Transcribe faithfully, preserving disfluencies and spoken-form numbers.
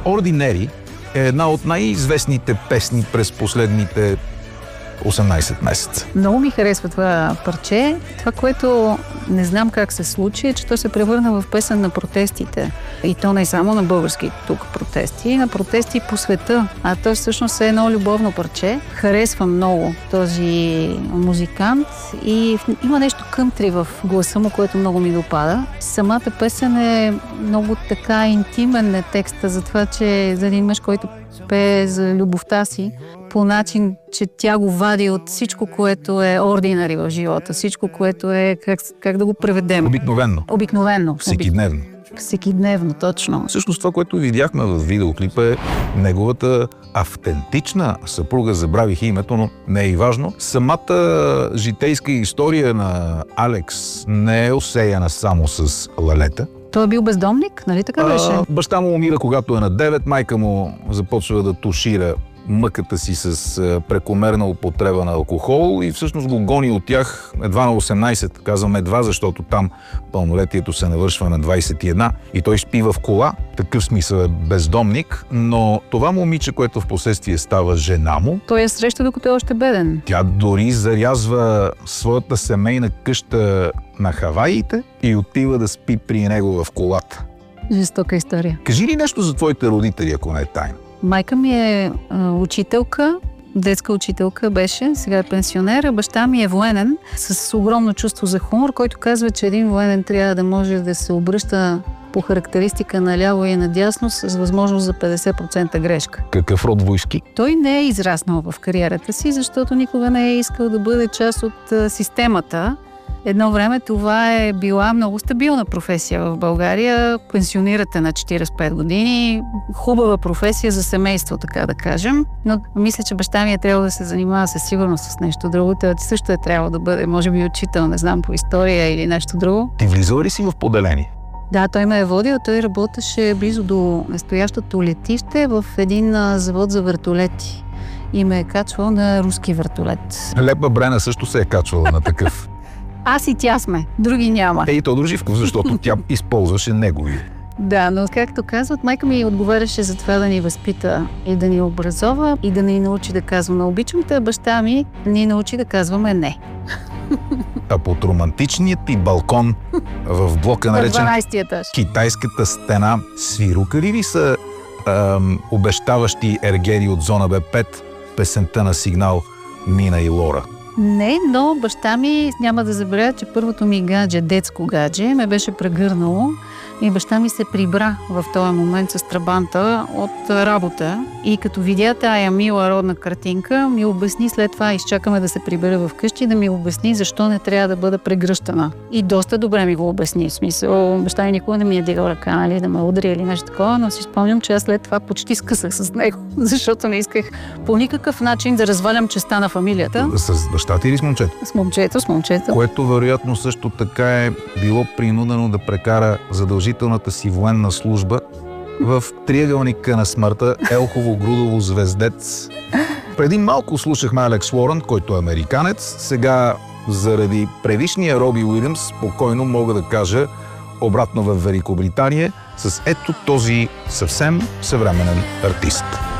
Ordinary е една от най-известните песни през последните осемнайсет месеца. Много ми харесва това парче. Това, което не знам как се случи, е, че то се превърна в песен на протестите. И то не само на български тук протести, на протести по света. А то всъщност е едно любовно парче. Харесвам много този музикант и има нещо кънтри в гласа му, което много ми допада. Самата песен е много така интимен е текста за това, че за един мъж, който пее за любовта си, по начин, че тя го вади от всичко, което е ординари в живота, всичко, което е, как, как да го преведем? Обикновенно. Обикновенно. Всекидневно. Всекидневно, точно. Всъщност това, което видяхме в видеоклипа е неговата автентична съпруга, забравих името, но не е и важно. Самата житейска история на Алекс не е осеяна само с лалета. Той е бил бездомник, нали така беше? А, баща му умира, когато е на девет, майка му започва да тушира мъката си с прекомерна употреба на алкохол и всъщност го гони от тях едва на осемнайсет. Казвам едва, защото там пълнолетието се навършва на двайсет и една и той спи в кола. Такъв смисъл е бездомник, но това момиче, което в последствие става жена му... Той я среща, докато е още беден. Тя дори зарязва своята семейна къща на Хаваиите и отива да спи при него в колата. Жестока история. Кажи ли нещо за твоите родители, ако не е тайна? Майка ми е а, учителка, детска учителка беше, сега е пенсионер, а баща ми е военен с огромно чувство за хумор, който казва, че един военен трябва да може да се обръща по характеристика наляво и надясно с възможност за петдесет процента грешка. Какъв род войски? Той не е израснал в кариерата си, защото никога не е искал да бъде част от а, системата. Едно време това е била много стабилна професия в България. Пенсионирате на четирийсет и пет години. Хубава професия за семейство, така да кажем. Но мисля, че баща ми е трябвало да се занимава със сигурност с нещо друго. Той също е трябвало да бъде, може би, учител, не знам, по история или нещо друго. Ти влизала ли си в поделение? Да, той ме е водил. Той работеше близо до настоящото летище в един а, завод за вертолети. И ме е качвал на руски вертолет. Лепа Брена също се е качвала на такъв. Аз и тя сме, други няма. Е, и Тодор Живков, защото тя използваше негови. Да, но както казват, майка ми отговаряше за това да ни възпита и да ни образова и да ни научи да казваме обичам те, а баща ми ни научи да казваме не. А под романтичният ти балкон в блока, наречен дванайсети етаж, Китайската стена, свирукали ли са ам, обещаващи ергери от зона Б пет песента на Сигнал Нина и Лора? Не, но баща ми, няма да забравя, че първото ми гадже, детско гадже, ме беше прегърнало и баща ми се прибра в този момент с трабанта от работа и като видя тая мила родна картинка, ми обясни след това, изчакаме да се прибере в къщи, да ми обясни защо не трябва да бъда прегръщана. И доста добре ми го обясни, в смисъл, баща ми никога не ми е дигал ръка, нали, да ме удари или нещо такова, но си спомням, че аз след това почти скъсах с него, защото не исках по никакъв начин да развалям честа на фамилията. С баща ти или с момчето? С момчето, с момчето. Което вероятно също така е било принудено да прекара задължителната си военна служба в триъгълника на смъртта Елхово, Грудово, Звездец. Преди малко слушахме Алекс Уорън, който е американец. Сега заради предишния Роби Уилямс спокойно мога да кажа обратно в Великобритания с ето този съвсем съвременен артист.